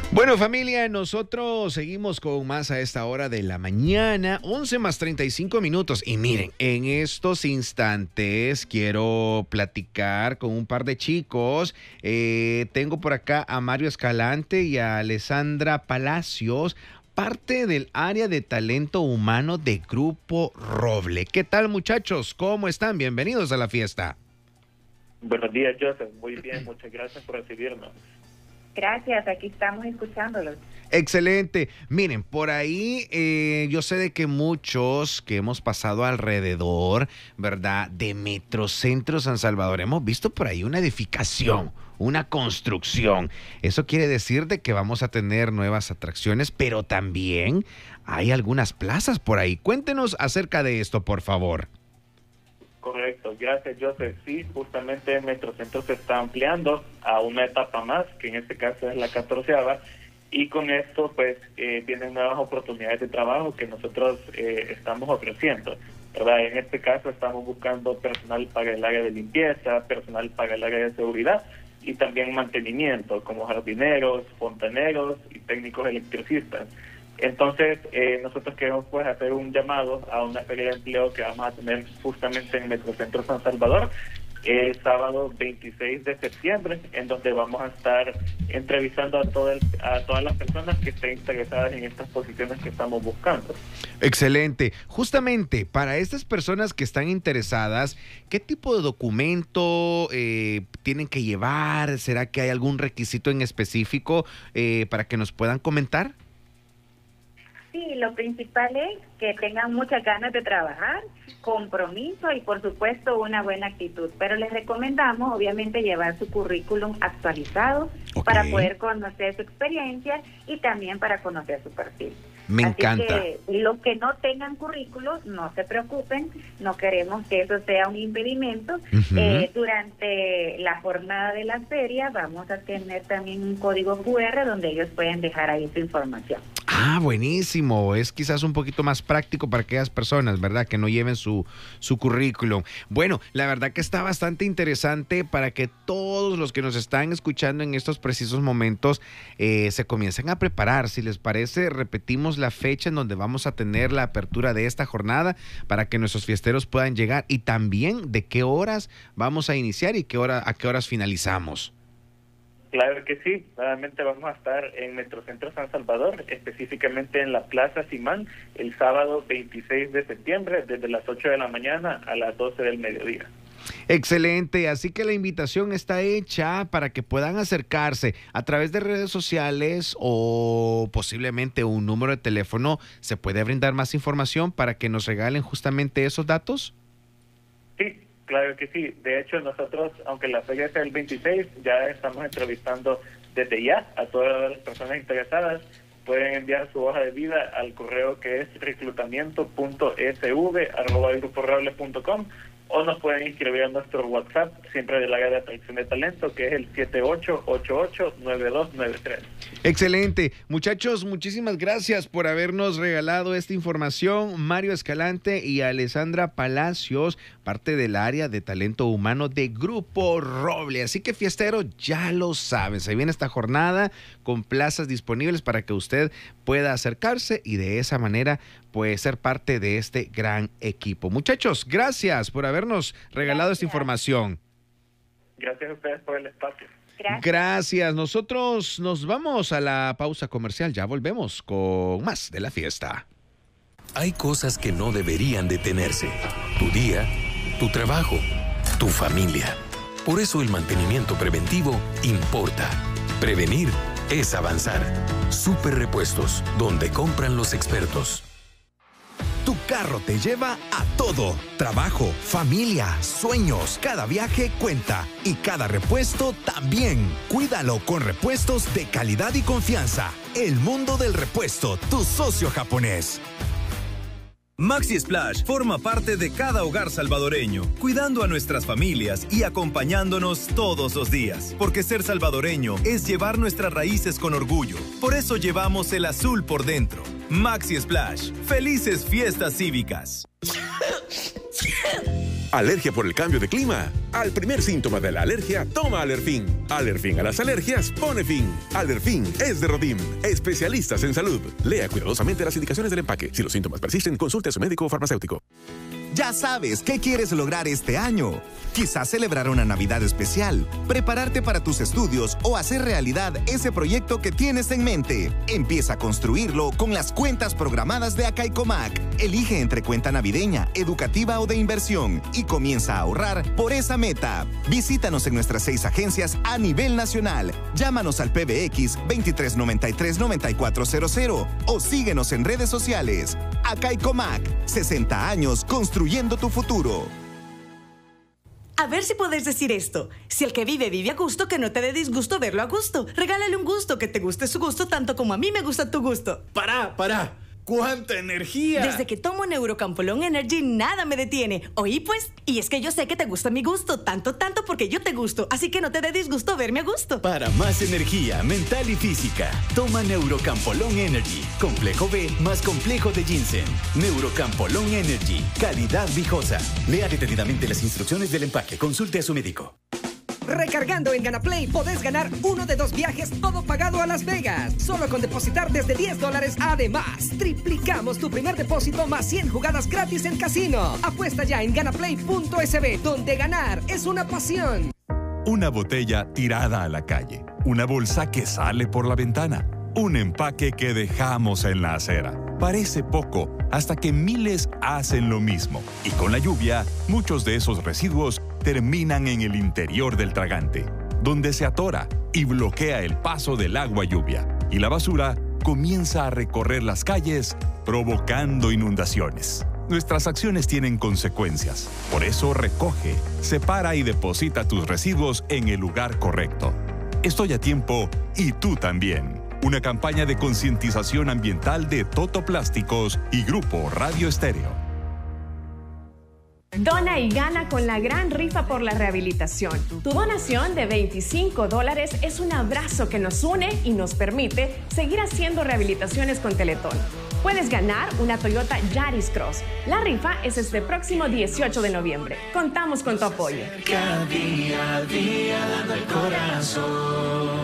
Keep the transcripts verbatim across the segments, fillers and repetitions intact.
Bueno, familia, nosotros seguimos con más a esta hora de la mañana, once más treinta y cinco minutos. Y miren, en estos instantes quiero platicar con un par de chicos. Eh, tengo por acá a Mario Escalante y a Alessandra Palacios, parte del área de talento humano de Grupo Roble. ¿Qué tal, muchachos? ¿Cómo están? Bienvenidos a la fiesta. Buenos días, Joseph. Muy bien, muchas gracias por recibirnos. Gracias, aquí estamos escuchándolos. Excelente. Miren, por ahí eh, yo sé de que muchos que hemos pasado alrededor, ¿verdad?, de Metrocentro San Salvador, hemos visto por ahí una edificación, una construcción. Eso quiere decir de que vamos a tener nuevas atracciones, pero también hay algunas plazas por ahí. Cuéntenos acerca de esto, por favor. Correcto, gracias, Joseph. Sí, justamente Metrocentro se está ampliando a una etapa más, que en este caso es la catorceava, y con esto pues eh, vienen nuevas oportunidades de trabajo que nosotros eh, estamos ofreciendo, ¿verdad? En este caso estamos buscando personal para el área de limpieza, personal para el área de seguridad y también mantenimiento, como jardineros, fontaneros y técnicos electricistas. Entonces, eh, nosotros queremos pues hacer un llamado a una feria de empleo que vamos a tener justamente en Metrocentro San Salvador el sábado veintiséis de septiembre, en donde vamos a estar entrevistando a, todo el, a todas las personas que estén interesadas en estas posiciones que estamos buscando. Excelente. Justamente para estas personas que están interesadas, ¿qué tipo de documento eh, tienen que llevar? ¿Será que hay algún requisito en específico eh, para que nos puedan comentar? Sí, lo principal es que tengan muchas ganas de trabajar, compromiso y por supuesto una buena actitud. Pero les recomendamos obviamente llevar su currículum actualizado, okay, para poder conocer su experiencia y también para conocer su perfil. Me Así encanta. Que los que no tengan currículos, no se preocupen, no queremos que eso sea un impedimento. Uh-huh. Eh, durante la jornada de la feria vamos a tener también un código cu erre donde ellos pueden dejar ahí su información. Ah, buenísimo. Es quizás un poquito más práctico para aquellas personas, ¿verdad?, que no lleven su, su currículum. Bueno, la verdad que está bastante interesante para que todos los que nos están escuchando en estos precisos momentos eh, se comiencen a preparar. Si les parece, repetimos la fecha en donde vamos a tener la apertura de esta jornada para que nuestros fiesteros puedan llegar, y también de qué horas vamos a iniciar y qué hora, a qué horas finalizamos. Claro que sí, nuevamente vamos a estar en Metrocentro San Salvador, específicamente en la Plaza Simán, el sábado veintiséis de septiembre, desde las ocho de la mañana a las doce del mediodía. Excelente, así que la invitación está hecha para que puedan acercarse a través de redes sociales o posiblemente un número de teléfono. ¿Se puede brindar más información para que nos regalen justamente esos datos? Sí. Claro que sí. De hecho, nosotros, aunque la feria sea el veintiséis, ya estamos entrevistando desde ya a todas las personas interesadas. Pueden enviar su hoja de vida al correo que es reclutamiento punto s v arroba grupo roble punto com o nos pueden inscribir a nuestro WhatsApp, siempre del área de atracción de talento, que es el siete ocho ocho ocho nueve dos nueve tres. Excelente. Muchachos, muchísimas gracias por habernos regalado esta información. Mario Escalante y Alessandra Palacios, parte del área de talento humano de Grupo Roble. Así que, fiestero, ya lo saben, se viene esta jornada con plazas disponibles para que usted pueda acercarse y de esa manera puede ser parte de este gran equipo. Muchachos, gracias por habernos regalado gracias. esta información. Gracias a ustedes por el espacio. Gracias. Gracias. Nosotros nos vamos a la pausa comercial. Ya volvemos con más de la fiesta. Hay cosas que no deberían detenerse. Tu día, tu trabajo, tu familia. Por eso el mantenimiento preventivo importa. Prevenir es avanzar. Super Repuestos, donde compran los expertos. Tu carro te lleva a todo. Trabajo, familia, sueños. Cada viaje cuenta. Y cada repuesto también. Cuídalo con repuestos de calidad y confianza. El mundo del repuesto, tu socio japonés. Maxi Splash forma parte de cada hogar salvadoreño, cuidando a nuestras familias y acompañándonos todos los días. Porque ser salvadoreño es llevar nuestras raíces con orgullo. Por eso llevamos el azul por dentro. Maxi Splash. Felices fiestas cívicas. ¿Alergia por el cambio de clima? Al primer síntoma de la alergia, toma Alerfin. Alerfin a las alergias, pone fin. Alerfin es de Rodim, especialistas en salud. Lea cuidadosamente las indicaciones del empaque. Si los síntomas persisten, consulte a su médico o farmacéutico. Ya sabes qué quieres lograr este año. Quizás celebrar una Navidad especial, prepararte para tus estudios o hacer realidad ese proyecto que tienes en mente. Empieza a construirlo con las cuentas programadas de Acaicomac. Elige entre cuenta navideña, educativa o de inversión y comienza a ahorrar por esa meta. Visítanos en nuestras seis agencias a nivel nacional. Llámanos al P B X veintitrés noventa y tres noventa y cuatro cero cero o síguenos en redes sociales. Acaicomac, sesenta años construyendo tu futuro. A ver si puedes decir esto. Si el que vive vive a gusto, que no te dé disgusto verlo a gusto. Regálale un gusto, que te guste su gusto tanto como a mí me gusta tu gusto. ¡Pará, pará! ¡Cuánta energía! Desde que tomo Neurocampolón Energy, nada me detiene. ¿Oí pues? Y es que yo sé que te gusta mi gusto, tanto, tanto porque yo te gusto. Así que no te dé disgusto verme a gusto. Para más energía mental y física, toma Neurocampolón Energy. Complejo B más complejo de ginseng. Neurocampolón Energy. Calidad viejosa. Lea detenidamente las instrucciones del empaque. Consulte a su médico. Recargando en GanaPlay podés ganar uno de dos viajes todo pagado a Las Vegas. Solo con depositar desde diez dólares. Además, triplicamos tu primer depósito más cien jugadas gratis en casino. Apuesta ya en ganaplay punto es be, donde ganar es una pasión. Una botella tirada a la calle. Una bolsa que sale por la ventana. Un empaque que dejamos en la acera. Parece poco, hasta que miles hacen lo mismo. Y con la lluvia, muchos de esos residuos terminan en el interior del tragante, donde se atora y bloquea el paso del agua lluvia. Y la basura comienza a recorrer las calles, provocando inundaciones. Nuestras acciones tienen consecuencias. Por eso recoge, separa y deposita tus residuos en el lugar correcto. Estoy a tiempo y tú también. Una campaña de concientización ambiental de Toto Plásticos y Grupo Radio Estéreo. Dona y gana con la gran rifa por la rehabilitación. Tu donación de veinticinco dólares es un abrazo que nos une y nos permite seguir haciendo rehabilitaciones con Teletón. Puedes ganar una Toyota Yaris Cross. La rifa es este próximo dieciocho de noviembre. Contamos con tu apoyo. Cada día a día dando el corazón.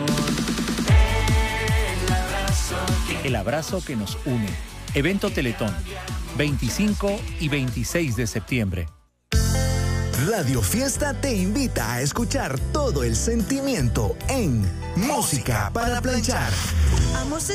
El abrazo que... El abrazo que nos une. Evento Teletón, veinticinco y veintiséis de septiembre. Radio Fiesta te invita a escuchar todo el sentimiento en Música para Planchar. Amo